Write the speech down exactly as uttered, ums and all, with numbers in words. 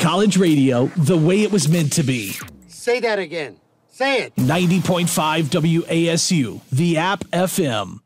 College radio the way it was meant to be. Say that again. Say it. ninety point five W A S U, the app F M.